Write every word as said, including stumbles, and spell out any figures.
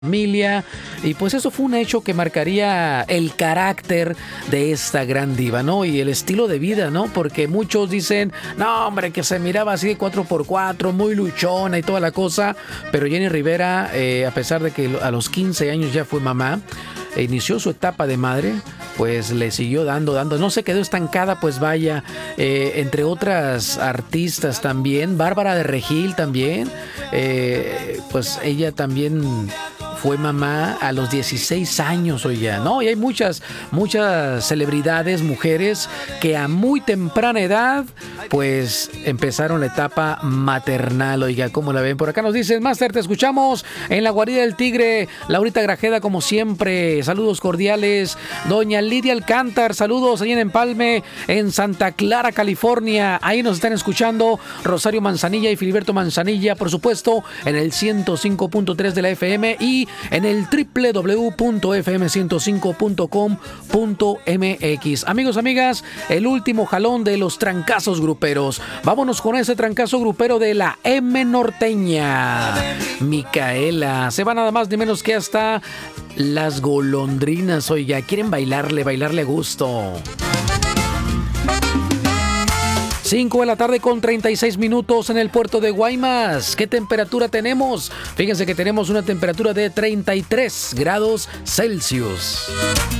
familia, y pues eso fue un hecho que marcaría el carácter de esta gran diva, ¿no? Y el estilo de vida, ¿no? Porque muchos dicen, no, hombre, que se miraba así de cuatro por cuatro, muy luchona y toda la cosa, pero Jenny Rivera, eh, a pesar de que a los quince años ya fue mamá, e inició su etapa de madre, pues le siguió dando, dando, no se quedó estancada, pues vaya, eh, entre otras artistas también, Bárbara de Regil también, eh, pues ella también fue mamá a los dieciséis años, oiga, ¿no? Y hay muchas, muchas celebridades, mujeres, que a muy temprana edad, pues empezaron la etapa maternal, oiga, ¿cómo la ven? Por acá nos dicen, Master, te escuchamos en la guarida del Tigre, Laurita Grajeda, como siempre, saludos cordiales, doña Lidia Alcántar, saludos ahí en Empalme, en Santa Clara, California, ahí nos están escuchando Rosario Manzanilla y Filiberto Manzanilla, por supuesto, en el ciento cinco punto tres de la F M y en el doble u doble u doble u punto efe eme ciento cinco punto com punto eme equis. Amigos, amigas, el último jalón de los trancazos gruperos. Vámonos con ese trancazo grupero de la M norteña. Micaela. Se va nada más ni menos que hasta Las Golondrinas. Oiga, quieren bailarle, bailarle a gusto. cinco de la tarde con treinta y seis minutos en el puerto de Guaymas. ¿Qué temperatura tenemos? Fíjense que tenemos una temperatura de treinta y tres grados Celsius.